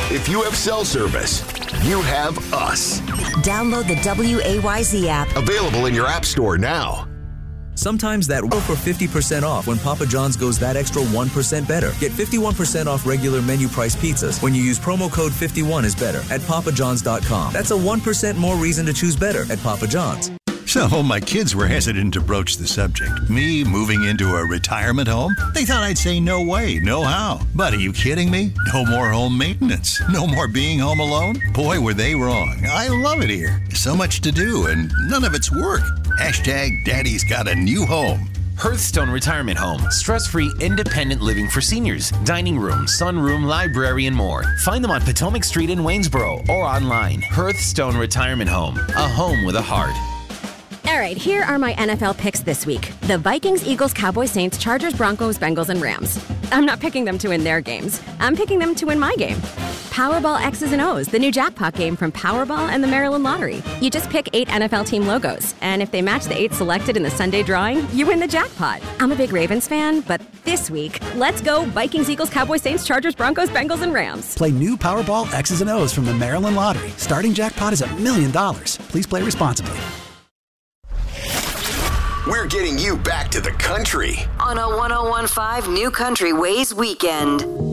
If you have cell service, you have us. Download the WAYZ app. Available in your app store now. Sometimes that will for 50% off when Papa John's goes that extra 1% better. Get 51% off regular menu price pizzas when you use promo code 51 is better at papajohns.com. That's a 1% more reason to choose better at Papa John's. So my kids were hesitant to broach the subject. Me moving into a retirement home? They thought I'd say no way, no how. But are you kidding me? No more home maintenance. No more being home alone? Boy, were they wrong. I love it here. So much to do and none of it's work. Hashtag Daddy's got a new home. Hearthstone Retirement Home. Stress-free, independent living for seniors. Dining room, sunroom, library, and more. Find them on Potomac Street in Waynesboro or online. Hearthstone Retirement Home. A home with a heart. All right, here are my NFL picks this week. The Vikings, Eagles, Cowboys, Saints, Chargers, Broncos, Bengals, and Rams. I'm not picking them to win their games. I'm picking them to win my game. Powerball X's and O's, the new jackpot game from Powerball and the Maryland Lottery. You just pick 8 NFL team logos, and if they match the 8 selected in the Sunday drawing, you win the jackpot. I'm a big Ravens fan, but this week, let's go Vikings, Eagles, Cowboys, Saints, Chargers, Broncos, Bengals, and Rams. Play new Powerball X's and O's from the Maryland Lottery. Starting jackpot is $1 million. Please play responsibly. We're getting you back to the country On a 1015 New Country Ways weekend.